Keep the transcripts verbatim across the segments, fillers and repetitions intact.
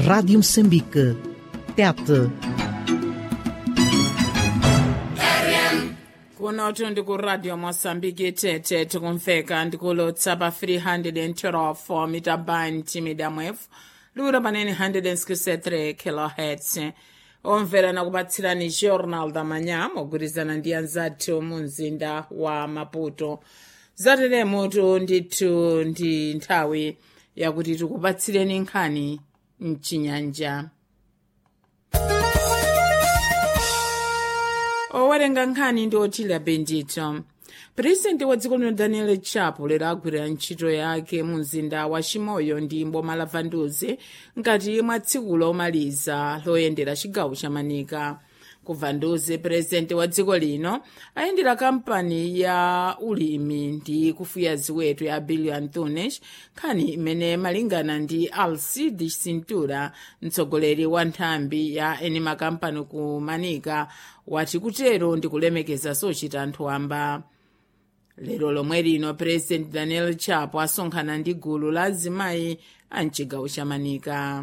Rádio Moçambique. Tete. Kunotu ndiku Radio Mozambique Tete tikumveka ndikulo tsapa three twelve mita band medium wave lura panene one hundred sixty-three kilohertz. Omvera nakupatsirani Jornal da Manhã mogwirizana ndi anzathu mu mzinda wa Maputo. Zatere mutu ndithu ndi nthawi yakuti tikupatsireni nkhani mchinyanja. Owerenga nkhani ndi Otile Bendito. Presidenti wa dziko lino Daniel Chapo lero agwirira ntchito yake mu mzinda wa Chimoyo ndi mboma la Vanduzi ngati mwa tsiku lomaliza loyendera chigawo cha Manika. Ku Vanduzi, presidenti wa dziko lino ayendera kampani ya ulimi ndi kufuya ziweto ya Billion Tunes, nkhani imene malingana ndi Alcide Cintura, mtsogoleri wa nthambi ya eni makampani ku Manika, wati kutero ndi kulemekeza sochita anthu amba. Lero lomwe lino president Daniel Chapo asonkhana ndi gulu la azimayi a mchigawo cha Manika.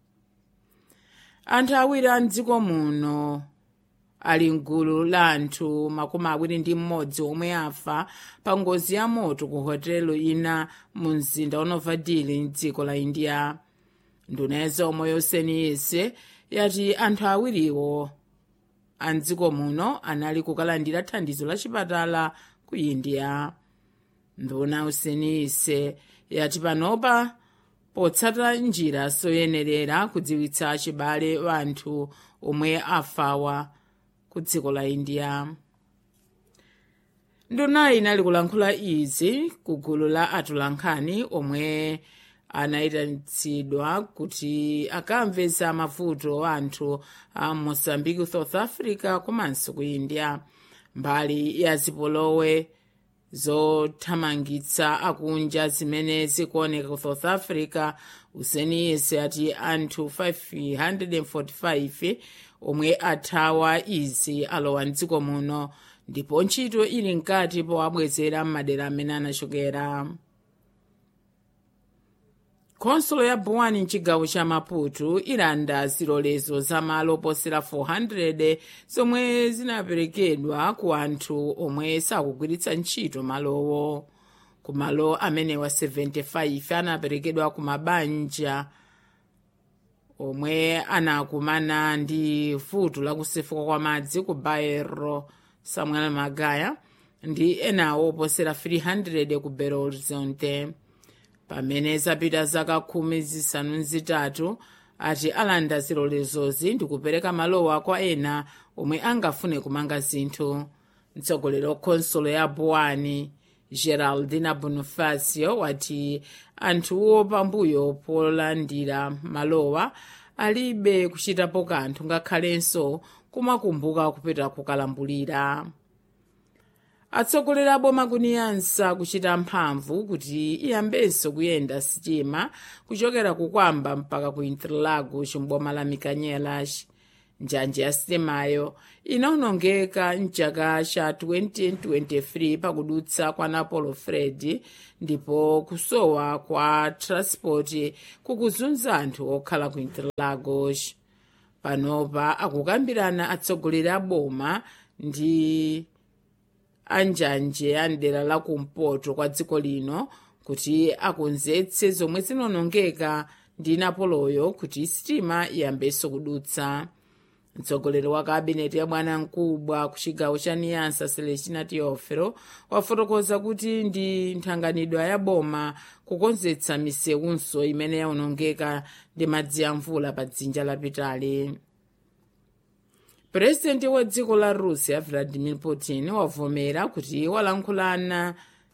Anthu awiri a mdziko muno ali mgulu la anthu makumi awiri ndi mmodzi omwe afa pa ngozi ya moto ku hotelo ina mu mzinda wa Nova Delhi mdziko la India. Nduna ya zaumoyo seniyese yati anthu awiriwo a mdziko muno anali kukalandira thandizo la chipatala ku India. Nduna useniyese yati panopa potsata njira zoyenerera kudziwitsa achibale wa anthu omwe afawa ku dziko la India. Ndunayi inali kulankhula izi ku gulu la atolankhani omwe anayitanitsidwa kuti akamveza mavuto wa anthu a Mozambique, South Africa komanso ku India. Mbali ya zipolowe zothamangitsa akunja zimene zikuoneka ku South Africa, useniyese ati anthu five hundred forty-five omwe athawa izi alowa mdziko muno, ndipo ntchito ili mkati powabwezera m'madera amene anachokera. Konsolo ya Buwani mchigawo cha Maputo ilanda zilolezo za malo oposera four hundred zomwe zinaperekedwa ku anthu omwe sakugwiritsa ntchito malowo. Ku malo amenewa seventy-five anaperekedwa ku mabanja omwe anakumana ndi vuto lakusefuka kwa madzi ku Bairro Samuel Magaya ndi enawo oposera three hundred ku Belo Horizonte. Pamene zapita zaka khumi zisanu nzitatu ati alanda zilolezozi ndi kupereka malowa kwa ena omwe angafune kumanga zinthu. Mtsogoleri wa konsolo ya Buwani Geraldina Bonifacio wati anthuwo pambuyo polandira malowa alibe kuchitapo kanthu ngakhalenso kumakumbuka kupita kukalambulira. Atsogoleri a boma kuniyansa kuchita mphamvu kuti iyambenso kuyenda sitima kuchokera kukwamba mpaka ku Interlagos m'boma la Mikanyelas. Njanje ya sitimayo inaonongeka mchaka cha twenty twenty-three pakudutsa kwa Napolo Fred, ndipo kusowa kwa transport kukuzunza anthu okhala ku Interlagos. Panopa akukambirana atsogoleri a boma ndi anjanje a mdera la kumpoto kwa dziko lino kuti akonzetse zomwe zinonongeka ndi Napoloyo kuti sitima iyambenso kudutsa. Mtsogoleri wa kabineti ya bwana mkubwa ku chigawo cha Niassa Celestina Teofilo wafotokoza kuti ndi nthanganidwa ya boma kukonzetsa misewunso imene yaonongeka ndi madzi ya mvula pa dzinja lapitali. Presidenti wa dziko la Russia Vladimir Putin wavomera kuti walankhulana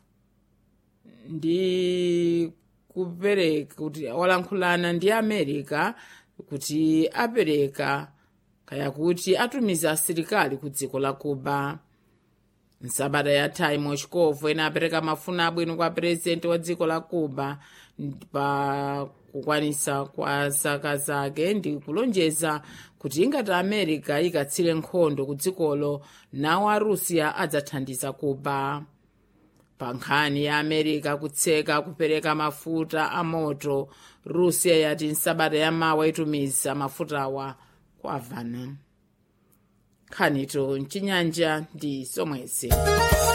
ndi kupereka kuti walankhulana ndi America kuti apereka kaya kuti atumiza asilikali ku dziko la Cuba. Nsabata yathayi Moscow ena apereka mafuna abwino kwa presidenti wa dziko la Cuba pa kukwanisa kwa zaka zake ndi kulonjeza kuti ingati America ikatsire nkhondo ku dzikolo nawo a Russia adzathandiza Cuba. pa nkhani ya america kutseka kupereka mafuta a moto, russia yati nsabata yamawa itumiza mafutawa kwa havana. Nkhanitu mchinyanja ndi zomwezi.